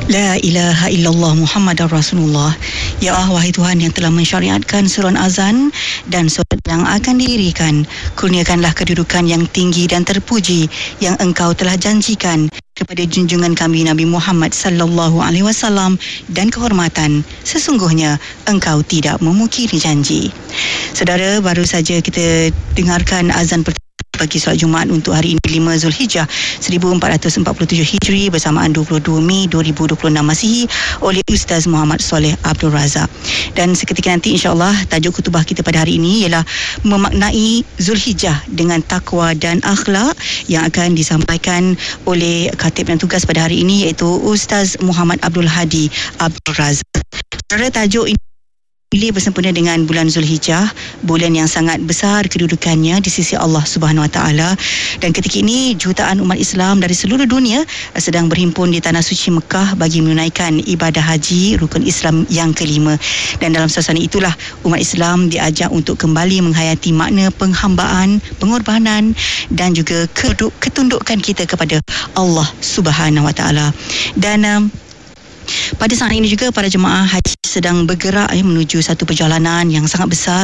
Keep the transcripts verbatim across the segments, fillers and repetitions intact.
La ilaha illallah Muhammadar Rasulullah. Ya Allah, wahai Tuhan yang telah mensyariatkan seruan azan dan solat yang akan didirikan, kurniakanlah kedudukan yang tinggi dan terpuji yang Engkau telah janjikan kepada junjungan kami Nabi Muhammad sallallahu alaihi wasallam dan kehormatan. Sesungguhnya Engkau tidak memungkiri janji. Saudara, baru saja kita dengarkan azan pertama bagi solat Jumaat untuk hari ini lima Zulhijjah seribu empat ratus empat puluh tujuh Hijri bersamaan dua puluh dua Mei dua ribu dua puluh enam Masihi oleh Ustaz Muhammad Soleh Abdul Razak. Dan seketika nanti insya-Allah tajuk khutbah kita pada hari ini ialah memaknai Zulhijjah dengan takwa dan akhlak yang akan disampaikan oleh khatib dan tugas pada hari ini iaitu Ustaz Muhammad Abdul Hadi Abdul Razak. Saudara, tajuk ini pilih bersempena dengan bulan Zulhijjah, bulan yang sangat besar kedudukannya di sisi Allah Subhanahu Wa Taala, dan ketika ini jutaan umat Islam dari seluruh dunia sedang berhimpun di tanah suci Mekah bagi menunaikan ibadah haji rukun Islam yang kelima. Dan dalam suasana itulah umat Islam diajak untuk kembali menghayati makna penghambaan, pengorbanan dan juga ketundukan kita kepada Allah Subhanahu Wa Taala. Dan um, pada saat ini juga para jemaah haji sedang bergerak eh, menuju satu perjalanan yang sangat besar,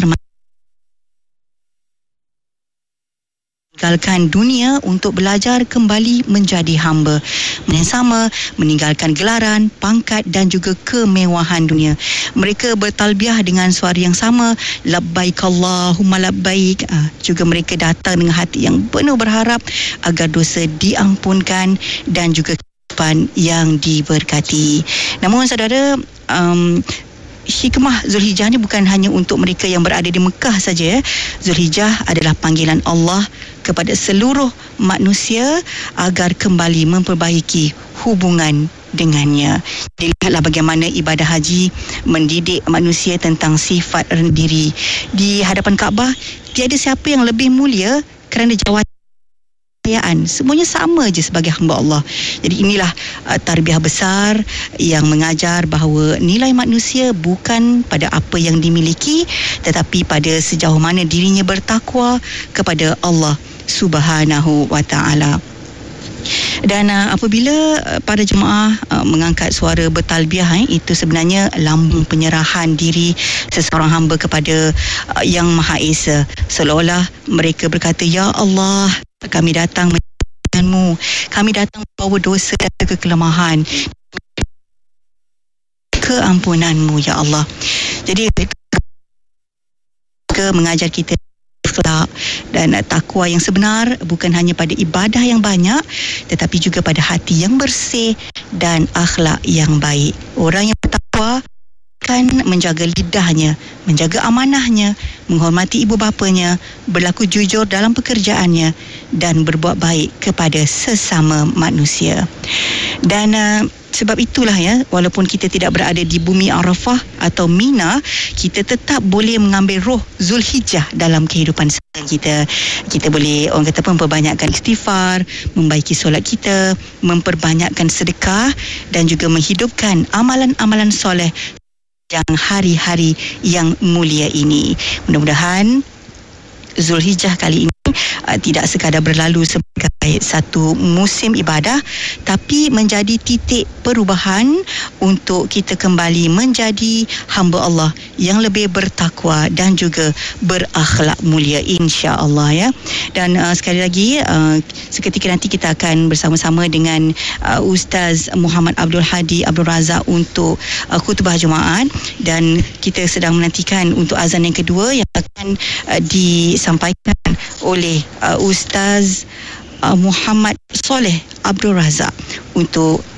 meninggalkan dunia untuk belajar kembali menjadi hamba yang sama, meninggalkan gelaran, pangkat dan juga kemewahan dunia. Mereka bertalbiah dengan suara yang sama, labbaik Allahumma labbaik. Ah, juga mereka datang dengan hati yang penuh berharap agar dosa diampunkan dan juga yang diberkati. Namun saudara, um, hikmah Zulhijjah ni bukan hanya untuk mereka yang berada di Mekah saja. Zulhijjah adalah panggilan Allah kepada seluruh manusia agar kembali memperbaiki hubungan dengannya. Dilihatlah bagaimana ibadah haji mendidik manusia tentang sifat rendah diri. Di hadapan Kaabah, tiada siapa yang lebih mulia kerana jawatan. Semuanya sama je sebagai hamba Allah. Jadi inilah uh, tarbiyah besar yang mengajar bahawa nilai manusia bukan pada apa yang dimiliki, tetapi pada sejauh mana dirinya bertakwa kepada Allah Subhanahu Wa Taala. Dan uh, apabila uh, para jemaah uh, mengangkat suara bertalbiah, eh, itu sebenarnya lambung penyerahan diri seseorang hamba kepada uh, Yang Maha Esa. Seolah-olah mereka berkata, Ya Allah, kami datang menyanyikanmu, kami datang membawa dosa dan kekelemahan, keampunanmu ya Allah. Jadi mereka mengajar kita akhlak dan takwa yang sebenar bukan hanya pada ibadah yang banyak, tetapi juga pada hati yang bersih dan akhlak yang baik. Orang yang bertakwa kan menjaga lidahnya, menjaga amanahnya, menghormati ibu bapanya, berlaku jujur dalam pekerjaannya dan berbuat baik kepada sesama manusia. Dan uh, sebab itulah ya, walaupun kita tidak berada di bumi Arafah atau Mina, kita tetap boleh mengambil roh Zulhijjah dalam kehidupan kita. Kita boleh, orang kata pun, memperbanyakkan istighfar, membaiki solat kita, memperbanyakkan sedekah dan juga menghidupkan amalan-amalan soleh yang hari-hari yang mulia ini. Mudah-mudahan Zulhijjah kali ini uh, tidak sekadar berlalu sebagai satu musim ibadah, tapi menjadi titik perubahan untuk kita kembali menjadi hamba Allah yang lebih bertakwa dan juga berakhlak mulia, insya-Allah ya. Dan uh, sekali lagi uh, seketika nanti kita akan bersama-sama dengan uh, Ustaz Muhammad Abdul Hadi Abdul Razak untuk uh, khutbah Jumaat, dan kita sedang menantikan untuk azan yang kedua yang akan uh, disampaikan oleh uh, Ustaz uh, Muhammad Soleh Abdul Razak untuk